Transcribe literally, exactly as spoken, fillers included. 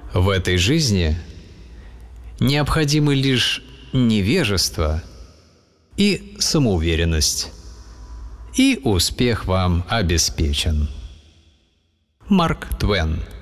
В этой жизни необходимы лишь невежество и самоуверенность, и успех вам обеспечен. Марк Твен.